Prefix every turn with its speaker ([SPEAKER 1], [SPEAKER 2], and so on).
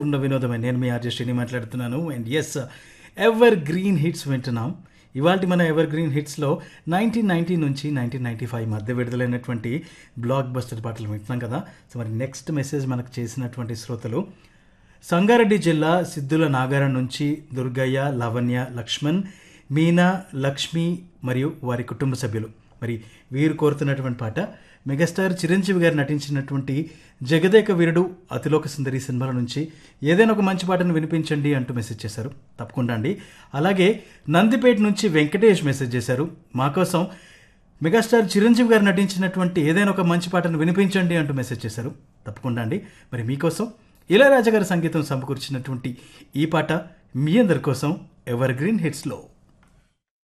[SPEAKER 1] ఉన్న వినోదమే. నేను మీ ఆర్జే శ్రీని మాట్లాడుతున్నాను. And yes, ever green hits వింటున్నాం. ఇవాళ మన ఎవర్ గ్రీన్ హిట్స్లో 1990 నుంచి 1995 మధ్య విడుదలైనటువంటి బ్లాక్ బస్టర్ పాటలు వింటున్నాం కదా. సో మరి నెక్స్ట్ మెసేజ్ మనకు చేసినటువంటి శ్రోతలు సంగారెడ్డి జిల్లా సిద్ధుల నాగారం నుంచి దుర్గయ్య, లవణ్య, లక్ష్మణ్, మీనా, లక్ష్మి మరియు వారి కుటుంబ సభ్యులు. మరి వీరు కోరుతున్నటువంటి పాట మెగాస్టార్ చిరంజీవి గారు నటించినటువంటి జగదేక వీరుడు అతిలోక సుందరి సినిమాల నుంచి ఏదైనా ఒక మంచి పాటను వినిపించండి అంటూ మెసేజ్ చేశారు. తప్పకుండా అండి. అలాగే నందిపేట నుంచి వెంకటేష్ మెసేజ్ చేశారు, మా కోసం మెగాస్టార్ చిరంజీవి గారు నటించినటువంటి ఏదైనా ఒక మంచి పాటను వినిపించండి అంటూ మెసేజ్ చేశారు. తప్పకుండా అండి. మరి మీకోసం ఇళయరాజా గారి సంగీతం సమకూర్చినటువంటి ఈ పాట మీ అందరి కోసం ఎవర్ గ్రీన్ హిట్స్లో.